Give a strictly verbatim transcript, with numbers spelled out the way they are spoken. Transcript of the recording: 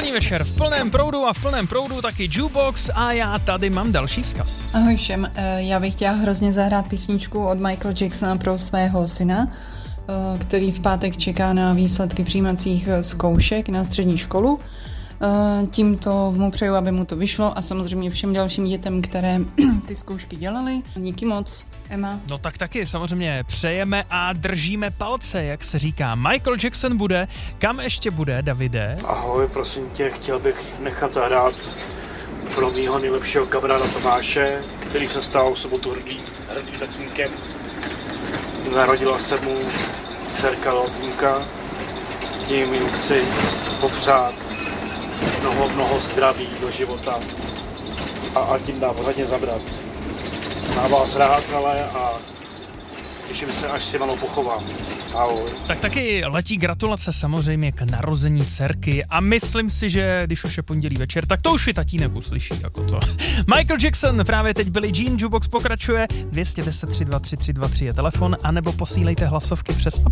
Nedělní večer v plném proudu a v plném proudu taky Jukebox a já tady mám další vzkaz. Ahoj všem, já bych chtěla hrozně zahrát písničku od Michaela Jacksona pro svého syna, který v pátek čeká na výsledky přijímacích zkoušek na střední školu. Tímto mu přeju, aby mu to vyšlo a samozřejmě všem dalším dětem, které ty zkoušky dělali. Díky moc, Emma. No tak taky samozřejmě přejeme a držíme palce, jak se říká. Michael Jackson bude, kam ještě bude, Davide? Ahoj, prosím tě, chtěl bych nechat zahrát pro mýho nejlepšího kamaráda Tomáše, který se stal v sobotu hrdý, hrdý tatínkem. Narodila se mu dcerka Lotníka. Tím jim chci popřát mnoho, mnoho zdraví do života a, a tím dám hodně zabrat. Má vás rád, ale a těším se, až si malou pochovám. Ahoj. Tak taky letí gratulace samozřejmě k narození dcerky a myslím si, že když už je pondělí večer, tak to už i tatínek uslyší, jako to. Michael Jackson, právě teď Billie Jean, Jukebox pokračuje, dvě jedna nula tři dva tři tři dva tři je telefon, anebo posílejte hlasovky přes